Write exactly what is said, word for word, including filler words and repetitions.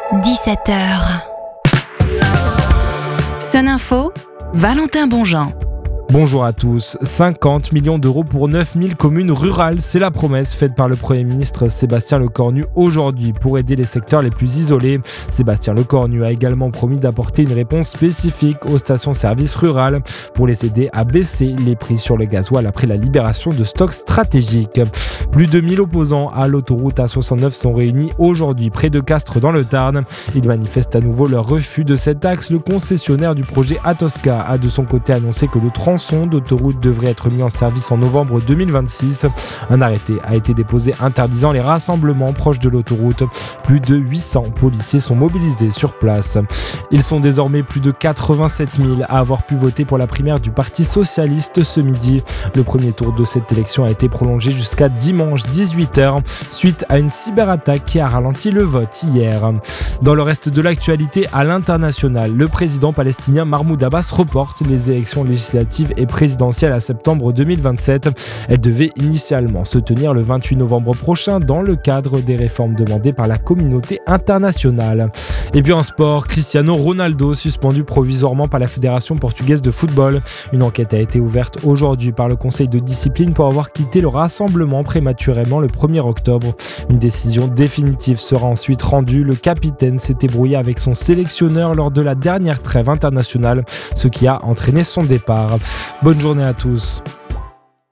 dix-sept heures. Sun Info, Valentin Bonjean. Bonjour à tous. cinquante millions d'euros pour neuf mille communes rurales, c'est la promesse faite par le Premier ministre Sébastien Lecornu aujourd'hui pour aider les secteurs les plus isolés. Sébastien Lecornu a également promis d'apporter une réponse spécifique aux stations-service rurales pour les aider à baisser les prix sur le gasoil après la libération de stocks stratégiques. Plus de mille opposants à l'autoroute A soixante-neuf sont réunis aujourd'hui près de Castres dans le Tarn. Ils manifestent à nouveau leur refus de cet axe. Le concessionnaire du projet Atosca a de son côté annoncé que le tronçon d'autoroute devrait être mis en service en novembre deux mille vingt-six. Un arrêté a été déposé interdisant les rassemblements proches de l'autoroute. Plus de huit cents policiers sont mobilisés sur place. Ils sont désormais plus de quatre-vingt-sept mille à avoir pu voter pour la primaire du Parti socialiste ce midi. Le premier tour de cette élection a été prolongé jusqu'à dimanche dix-huit heures suite à une cyberattaque qui a ralenti le vote hier. Dans le reste de l'actualité à l'international, le président palestinien Mahmoud Abbas reporte les élections législatives et présidentielle à septembre deux mille vingt-sept. Elle devait initialement se tenir le vingt-huit novembre prochain dans le cadre des réformes demandées par la communauté internationale. Et puis en sport, Cristiano Ronaldo suspendu provisoirement par la Fédération portugaise de football. Une enquête a été ouverte aujourd'hui par le conseil de discipline pour avoir quitté le rassemblement prématurément le premier octobre. Une décision définitive sera ensuite rendue. Le capitaine s'était brouillé avec son sélectionneur lors de la dernière trêve internationale, ce qui a entraîné son départ. Bonne journée à tous.